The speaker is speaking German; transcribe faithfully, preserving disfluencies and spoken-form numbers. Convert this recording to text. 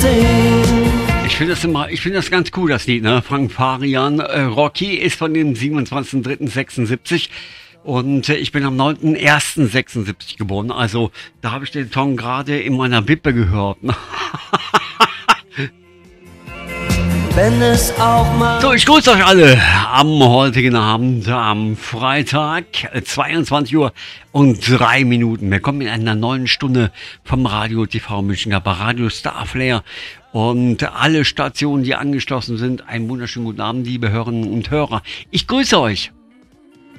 Ich finde das immer, ich finde das ganz cool, das Lied, ne? Frank Farian, äh, Rocky ist von dem siebenundzwanzigsten dritten sechsundsiebzig und äh, ich bin am neunten ersten sechsundsiebzig geboren, also da habe ich den Song gerade in meiner Wippe gehört. Wenn es auch mal So, ich grüße euch alle am heutigen Abend, am Freitag, zweiundzwanzig Uhr und drei Minuten. Wir kommen in einer neuen Stunde vom Radio T V München, bei Radio Starflare und alle Stationen, die angeschlossen sind. Einen wunderschönen guten Abend, liebe Hörerinnen und Hörer. Ich grüße euch.